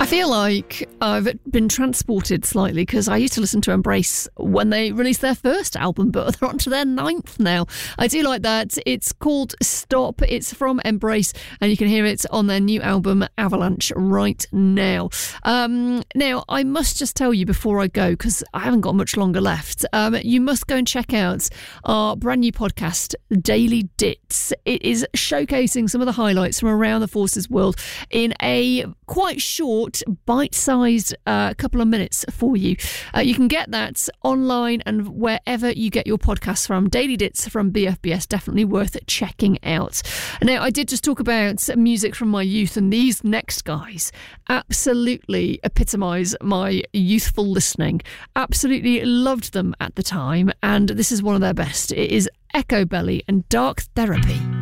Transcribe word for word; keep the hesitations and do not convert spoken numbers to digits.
feel like I've been transported slightly because I used to listen to Embrace when they released their first album, but they're on to their ninth now. I do like that. It's called Stop. It's from Embrace, and you can hear it on their new album Avalanche right now. Um, now, I must just tell you before I go, because I haven't got much longer left, um, you must go and check out our brand new podcast, Daily Dits. It is showcasing some of the highlights from around the Forces world in a quite short, bite-sized uh, couple of minutes for you. Uh, you can get that online and wherever you get your podcasts from. Daily Dits from B F B S, definitely worth checking out. Now, I did just talk about music from my youth, and these next guys absolutely epitomise my youthful listening. Absolutely loved them at the time, and this is one of their best. It is Echo Belly and Dark Therapy.